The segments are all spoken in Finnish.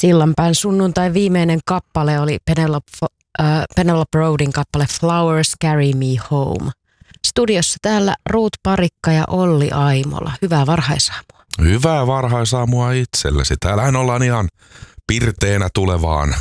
Sillanpään sunnuntai viimeinen kappale oli Penelope Roadin kappale Flowers Carry Me Home. Studiossa täällä Ruut Parikka ja Olli Aimola. Hyvää varhaisaamua. Hyvää varhaisaamua itsellesi. Täällähän ollaan ihan pirteenä tulevaan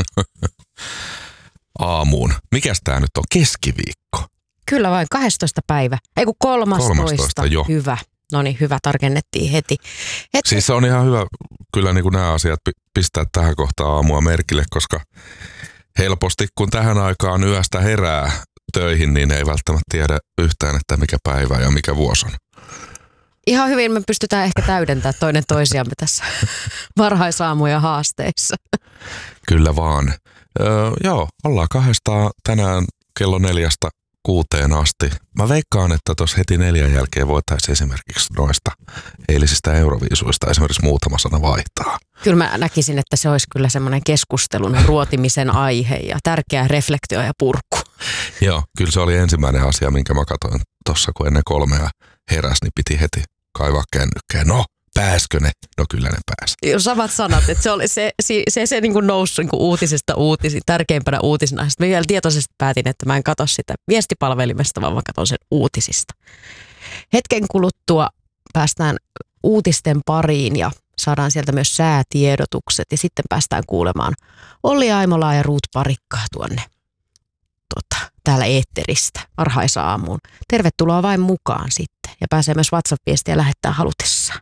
aamuun. Mikäs tää nyt on? Keskiviikko. Kyllä vain, 12. päivä. Ei kun 13. Jo. Hyvä. No niin, hyvä, tarkennettiin heti. Siis on ihan hyvä kyllä niin kuin nämä asiat pistää tähän kohtaan aamua merkille, koska helposti kun tähän aikaan yöstä herää töihin, niin ei välttämättä tiedä yhtään, että mikä päivä ja mikä vuosi on. Ihan hyvin me pystytään ehkä täydentämään toinen toisiamme tässä varhaisaamuja haasteissa. Kyllä vaan. Joo, ollaan kahdestaan tänään kello 4:00 6:00 asti. Mä veikkaan, että tuossa heti 4 jälkeen voitaisiin esimerkiksi noista eilisistä euroviisuista esimerkiksi muutama sana vaihtaa. Kyllä mä näkisin, että se olisi kyllä semmoinen keskustelun ruotimisen aihe ja tärkeä reflektio ja purku. Joo, kyllä se oli ensimmäinen asia, minkä mä katsoin tuossa, kun ennen 3 heräsi, niin piti heti kaivaa kännykkää. No, pääskö ne? No kyllä ne pääsi. Joo, samat sanat, että se oli se niin kuin noussut niin kuin uutisista uutisiin, tärkeimpänä uutisena. Sitten mä vielä tietoisesti päätin, että mä en katso sitä viestipalvelimesta, vaan mä katson sen uutisista. Hetken kuluttua päästään uutisten pariin ja saadaan sieltä myös säätiedotukset ja sitten päästään kuulemaan Olli Aimolaa ja Ruut Parikkaa tuonne täällä eetteristä varhaisaamuun. Tervetuloa vain mukaan sitten ja pääsee myös WhatsApp-viestiä lähettää halutessaan.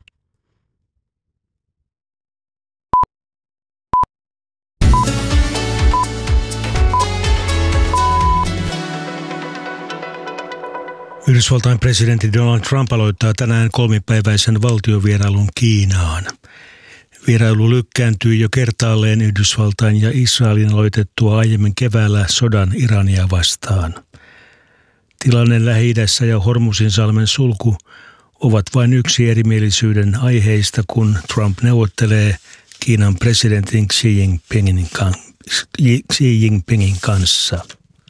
Yhdysvaltain presidentti Donald Trump aloittaa tänään 3-päiväisen valtiovierailun Kiinaan. Vierailu lykkääntyy jo kertaalleen Yhdysvaltain ja Israelin aloitettua aiemmin keväällä sodan Irania vastaan. Tilanne Lähi-idässä ja Hormuzinsalmen sulku ovat vain yksi erimielisyyden aiheista, kun Trump neuvottelee Kiinan presidentin Xi Jinpingin kanssa.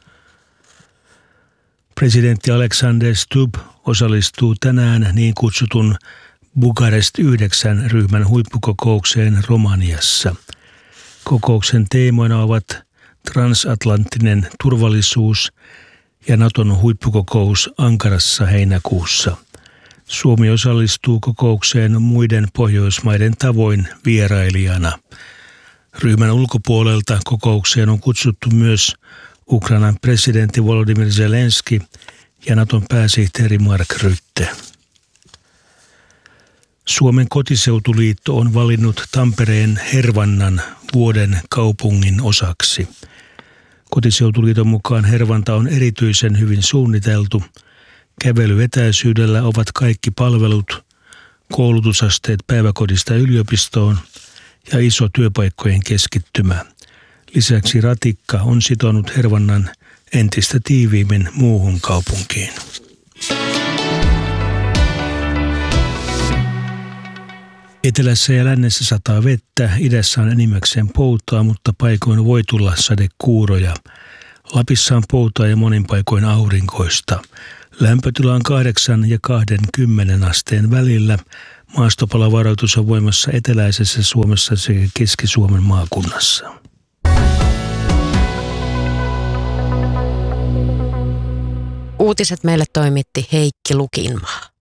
Presidentti Alexander Stubb osallistuu tänään niin kutsutun Bukarest 9 ryhmän huippukokoukseen Romaniassa. Kokouksen teemoina ovat transatlanttinen turvallisuus ja Naton huippukokous Ankarassa heinäkuussa. Suomi osallistuu kokoukseen muiden Pohjoismaiden tavoin vierailijana. Ryhmän ulkopuolelta kokoukseen on kutsuttu myös Ukrainan presidentti Volodymyr Zelenski ja Naton pääsihteeri Mark Rutte. Suomen kotiseutuliitto on valinnut Tampereen Hervannan vuoden kaupungin osaksi. Kotiseutuliiton mukaan Hervanta on erityisen hyvin suunniteltu. Kävelyetäisyydellä ovat kaikki palvelut, koulutusasteet päiväkodista yliopistoon ja iso työpaikkojen keskittymä. Lisäksi ratikka on sitonut Hervannan entistä tiiviimmin muuhun kaupunkiin. Etelässä ja lännessä sataa vettä, idässä on enimmäkseen poutaa, mutta paikoin voi tulla sadekuuroja. Lapissa on poutaa ja monin paikoin aurinkoista. Lämpötila on 8 ja 20 asteen välillä. Maastopalovaroitus on voimassa eteläisessä Suomessa sekä Keski-Suomen maakunnassa. Uutiset meille toimitti Heikki Lukinmaa.